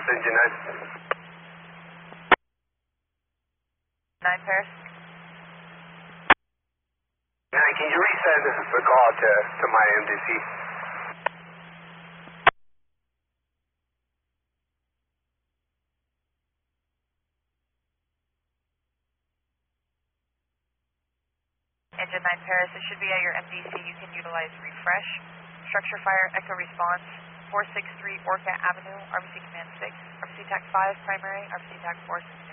Engine 9 Paris. 9, can you resend the call to my MDC? Engine 9 Paris, it should be at your MDC. You can utilize refresh. Structure fire, echo response, 463 Orca Avenue, RBC Command 6, RBC TAC 5 primary, RBC TAC 4